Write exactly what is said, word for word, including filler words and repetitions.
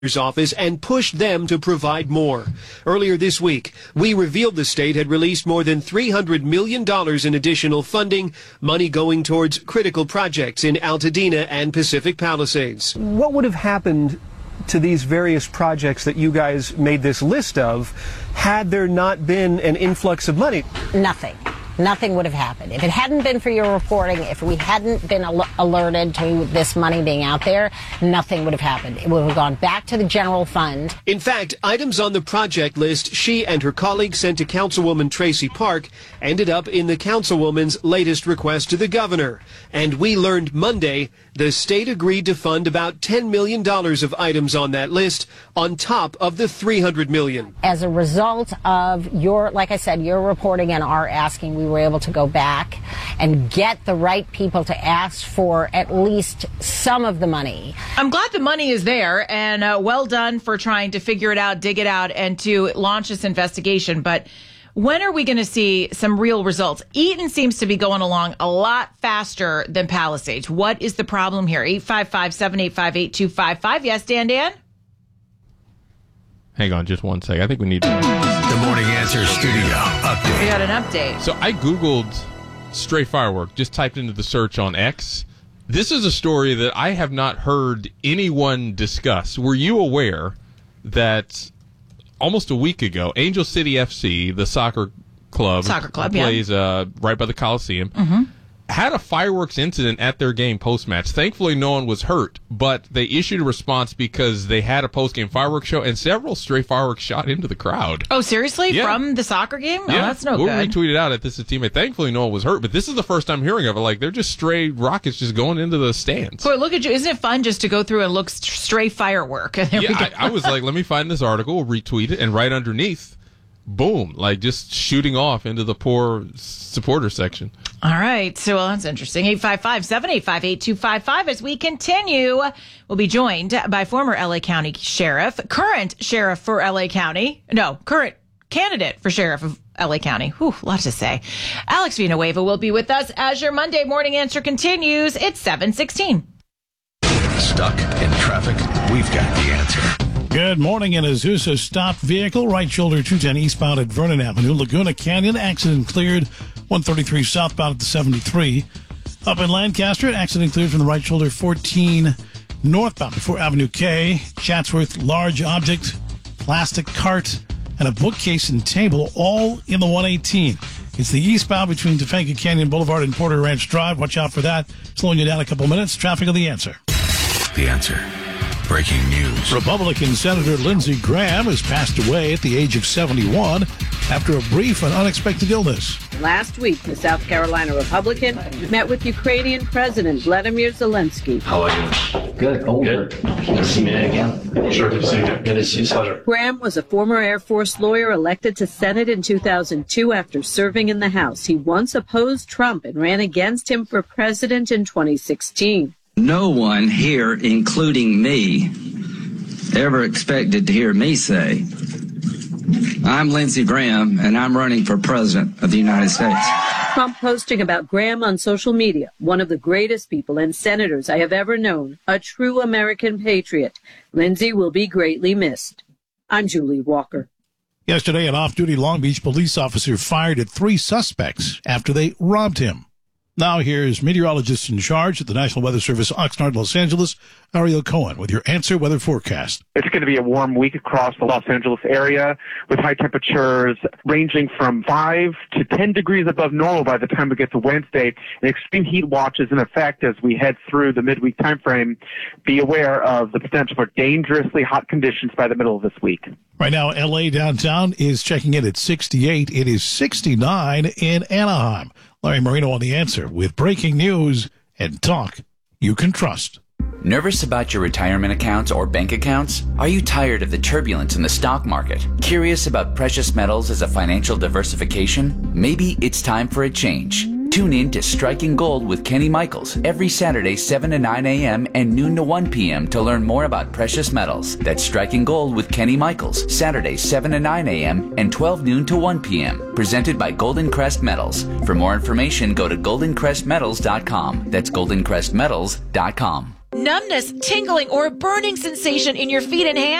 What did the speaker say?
office and pushed them to provide more. Earlier this week, we revealed the state had released more than three hundred million dollars in additional funding, money going towards critical projects in Altadena and Pacific Palisades. What would have happened to these various projects that you guys made this list of had there not been an influx of money? Nothing. Nothing would have happened. If it hadn't been for your reporting, if we hadn't been al- alerted to this money being out there, nothing would have happened. It would have gone back to the general fund. In fact, items on the project list she and her colleagues sent to Councilwoman Tracy Park ended up in the Councilwoman's latest request to the governor. And we learned Monday the state agreed to fund about ten million dollars of items on that list on top of the three hundred million dollars. As a result of your, like I said, your reporting and our asking, we were able to go back and get the right people to ask for at least some of the money. I'm glad the money is there, and uh, well done for trying to figure it out, dig it out, and to launch this investigation. But when are we going to see some real results? Eaton seems to be going along a lot faster than Palisades. What is the problem here? eight five five, seven eight five, eight two five five. Yes, Dan Dan? Hang on just one second. I think we need to... The Morning Answer Studio update. We got an update. So I Googled stray firework, just typed into the search on X. This is a story that I have not heard anyone discuss. Were you aware that almost a week ago, Angel City F C, the soccer club, soccer club plays yeah. uh, right by the Coliseum, mm-hmm. had a fireworks incident at their game post-match. Thankfully, no one was hurt, but they issued a response because they had a post-game fireworks show, and several stray fireworks shot into the crowd. Oh, seriously? Yeah. From the soccer game? Yeah. Oh, that's no we'll good. We'll retweet it out at This Is Teammate. Thankfully, no one was hurt, but this is the first time hearing of it. Like, they're just stray rockets just going into the stands. Boy, look at you. Isn't it fun just to go through and look st- stray firework? There yeah, I, I was like, let me find this article, retweet it, and right underneath, boom, like just shooting off into the poor supporter section. All right. So, well, that's interesting. eight five five, seven eight five, eight two five five. As we continue, we'll be joined by former L A County Sheriff, current Sheriff for L A County. No, current candidate for Sheriff of L A County. Whew, a lot to say. Alex Villanueva will be with us as your Monday Morning Answer continues. It's seven sixteen. Stuck in traffic? We've got the answer. Good morning. In Azusa, stopped vehicle, right shoulder two ten eastbound at Vernon Avenue. Laguna Canyon, accident cleared. one thirty-three southbound at the seventy-three. Up in Lancaster, accident cleared from the right shoulder fourteen northbound before Avenue K. Chatsworth, large object, plastic cart, and a bookcase and table, all in the one eighteen. It's the eastbound between Topanga Canyon Boulevard and Porter Ranch Drive. Watch out for that. Slowing you down a couple minutes. Traffic of the answer. The answer. Breaking news. Republican Senator Lindsey Graham has passed away at the age of seventy-one after a brief and unexpected illness. Last week, the South Carolina Republican met with Ukrainian President Vladimir Zelensky. How are you? Good. Oh, good. Good to see me again. Sure, good to see you. Good to see you. Pleasure. Graham was a former Air Force lawyer elected to Senate in two thousand two after serving in the House. He once opposed Trump and ran against him for president in twenty sixteen. No one here, including me, ever expected to hear me say, I'm Lindsey Graham, and I'm running for president of the United States. Trump posting about Graham on social media, one of the greatest people and senators I have ever known, a true American patriot. Lindsey will be greatly missed. I'm Julie Walker. Yesterday, an off-duty Long Beach police officer fired at three suspects after they robbed him. Now here's meteorologist in charge at the National Weather Service, Oxnard, Los Angeles, Ariel Cohen, with your Answer Weather forecast. It's going to be a warm week across the Los Angeles area with high temperatures ranging from five to ten degrees above normal by the time we get to Wednesday. And extreme heat watch is in effect as we head through the midweek time frame. Be aware of the potential for dangerously hot conditions by the middle of this week. Right now, L A downtown is checking in at sixty-eight. It is sixty-nine in Anaheim. Larry Marino on The Answer with breaking news and talk you can trust. Nervous about your retirement accounts or bank accounts? Are you tired of the turbulence in the stock market? Curious about precious metals as a financial diversification? Maybe it's time for a change. Tune in to Striking Gold with Kenny Michaels every Saturday, seven to nine a.m. and noon to one p.m. to learn more about precious metals. That's Striking Gold with Kenny Michaels, Saturday, seven to nine a.m. and twelve noon to one p.m. Presented by Golden Crest Metals. For more information, go to golden crest metals dot com. That's golden crest metals dot com. numbness, tingling, or a burning sensation in your feet and hands?